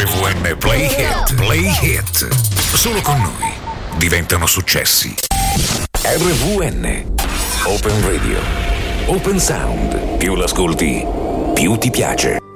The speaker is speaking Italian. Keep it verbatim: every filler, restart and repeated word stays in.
R V N Play Hit, Play Hit. Solo con noi diventano successi. R V N Open Radio, Open Sound. Più l'ascolti, più ti piace.